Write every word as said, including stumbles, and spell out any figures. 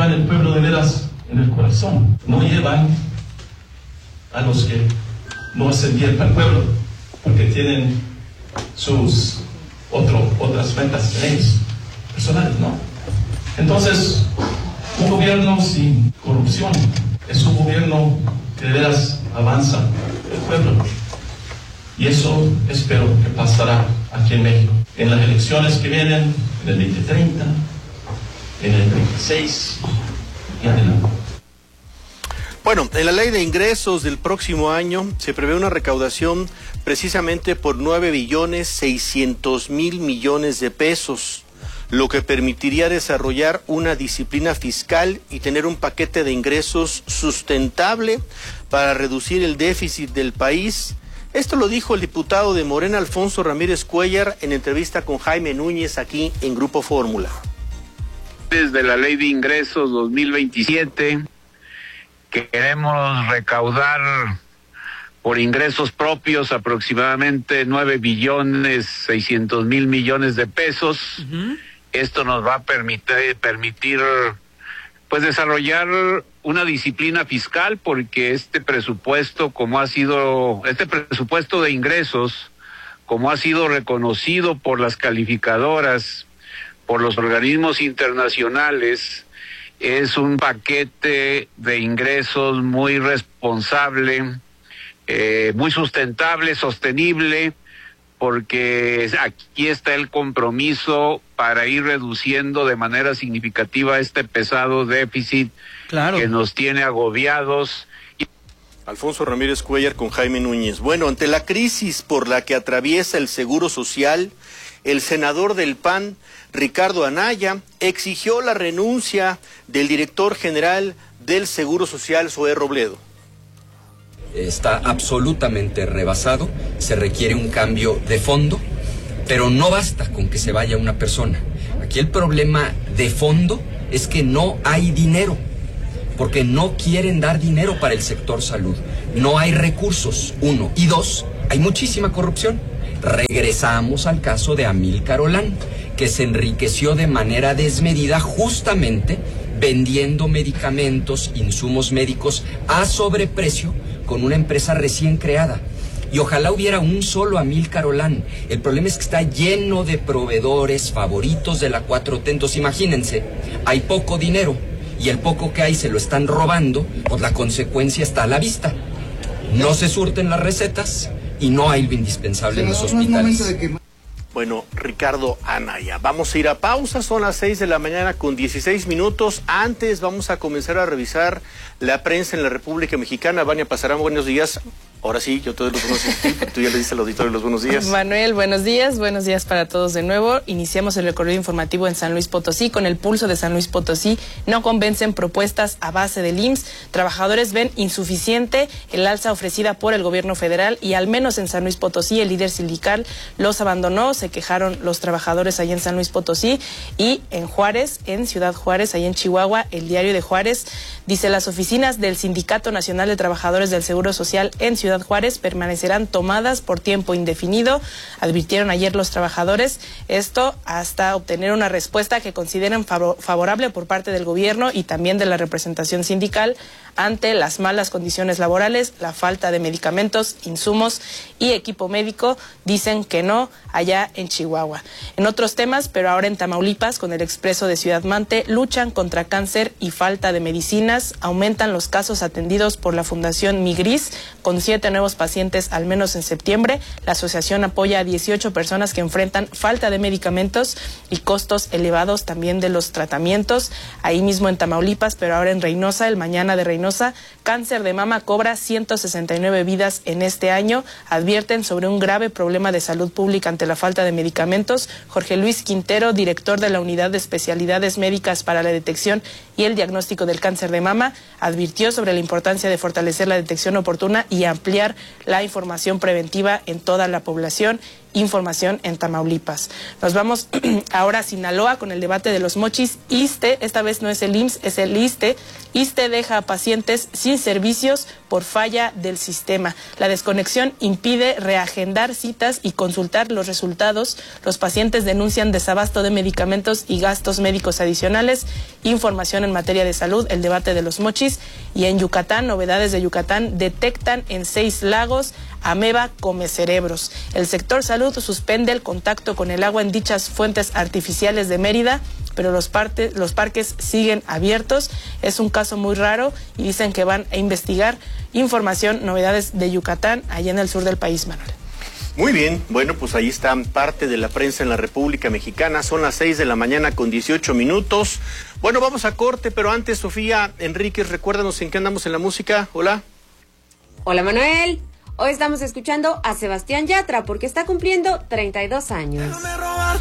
llevan el pueblo de veras en el corazón, no llevan a los que no hacen bien para el pueblo, porque tienen sus otro, otras metas personales, ¿no? Entonces, un gobierno sin corrupción es un gobierno que de veras avanza el pueblo. Y eso espero que pasará aquí en México. En las elecciones que vienen, en el veinte treinta, en el veintiséis y adelante. Bueno, en la ley de ingresos del próximo año se prevé una recaudación precisamente por nueve billones seiscientos mil millones de pesos, lo que permitiría desarrollar una disciplina fiscal y tener un paquete de ingresos sustentable para reducir el déficit del país. Esto lo dijo el diputado de Morena, Alfonso Ramírez Cuéllar, en entrevista con Jaime Núñez aquí en Grupo Fórmula. Desde la Ley de Ingresos dos mil veintisiete, queremos recaudar por ingresos propios aproximadamente nueve billones seiscientos mil millones de pesos. Uh-huh. Esto nos va a permitir, permitir pues desarrollar una disciplina fiscal, porque este presupuesto, como ha sido, este presupuesto de ingresos, como ha sido reconocido por las calificadoras, por los organismos internacionales, es un paquete de ingresos muy responsable, eh, muy sustentable, sostenible, porque aquí está el compromiso para ir reduciendo de manera significativa este pesado déficit, claro, que nos tiene agobiados. Alfonso Ramírez Cuéllar con Jaime Núñez. Bueno, ante la crisis por la que atraviesa el Seguro Social, el senador del P A N, Ricardo Anaya, exigió la renuncia del director general del Seguro Social, Zoé Robledo. Está absolutamente rebasado, se requiere un cambio de fondo, pero no basta con que se vaya una persona. Aquí el problema de fondo es que no hay dinero, porque no quieren dar dinero para el sector salud. No hay recursos, uno. Y dos, hay muchísima corrupción. Regresamos al caso de Amílcar Olán, que se enriqueció de manera desmedida justamente vendiendo medicamentos, insumos médicos a sobreprecio con una empresa recién creada. Y ojalá hubiera un solo Amílcar Olán. El problema es que está lleno de proveedores favoritos de la cuatro T. Entonces imagínense, hay poco dinero y el poco que hay se lo están robando, pues la consecuencia está a la vista. No se surten las recetas y no hay lo indispensable en los hospitales. Bueno, Ricardo Anaya, vamos a ir a pausa, son las seis de la mañana con dieciséis minutos. Antes vamos a comenzar a revisar la prensa en la República Mexicana. Vania Pasarán, buenos días. Ahora sí, yo te doy los buenos días, porque tú ya le diste al auditorio los buenos días. Manuel, buenos días, buenos días para todos de nuevo. Iniciamos el recorrido informativo en San Luis Potosí con el pulso de San Luis Potosí. No convencen propuestas a base del I M S S. Trabajadores ven insuficiente el alza ofrecida por el gobierno federal y al menos en San Luis Potosí el líder sindical los abandonó. Se quejaron los trabajadores allá en San Luis Potosí y en Juárez, en Ciudad Juárez, allá en Chihuahua, el Diario de Juárez dice: las oficinas del Sindicato Nacional de Trabajadores del Seguro Social en Ciudad Juárez permanecerán tomadas por tiempo indefinido, advirtieron ayer los trabajadores, esto hasta obtener una respuesta que consideran favor- favorable por parte del gobierno y también de la representación sindical ante las malas condiciones laborales, la falta de medicamentos, insumos y equipo médico. Dicen que no allá en Chihuahua. En otros temas, pero ahora en Tamaulipas, con el Expreso de Ciudad Mante, luchan contra cáncer y falta de medicinas, aumentan los casos atendidos por la Fundación Migris, con siete nuevos pacientes al menos en septiembre. La asociación apoya a dieciocho personas que enfrentan falta de medicamentos y costos elevados también de los tratamientos. Ahí mismo en Tamaulipas, pero ahora en Reynosa, el Mañana de Reynosa, cáncer de mama cobra ciento sesenta y nueve vidas en este año. Advierten sobre un grave problema de salud pública ante la falta de medicamentos. Jorge Luis Quintero, director de la Unidad de Especialidades Médicas para la Detección y el Diagnóstico del Cáncer de Mama, advirtió sobre la importancia de fortalecer la detección oportuna y ampliar la información preventiva en toda la población. información en Tamaulipas. Nos vamos ahora a Sinaloa con el debate de los mochis. ISSSTE, esta vez no es el I M S S, es el ISSSTE. ISSSTE deja a pacientes sin servicios por falla del sistema. La desconexión impide reagendar citas y consultar los resultados. Los pacientes denuncian desabasto de medicamentos y gastos médicos adicionales. Información en materia de salud, el debate de los mochis. Y en Yucatán, novedades de Yucatán, detectan en seis lagos ameba come cerebros. El sector salud suspende el contacto con el agua en dichas fuentes artificiales de Mérida, pero los, parte, los parques siguen abiertos. Es un caso muy raro y dicen que van a investigar. Información, novedades de Yucatán, allá en el sur del país, Manuel. Muy bien, bueno, pues ahí está parte de la prensa en la República Mexicana. Son las seis de la mañana con dieciocho minutos. Bueno, vamos a corte, pero antes, Sofía Enríquez, recuérdanos en qué andamos en la música. Hola. Hola, Manuel. Hoy estamos escuchando a Sebastián Yatra porque está cumpliendo treinta y dos años.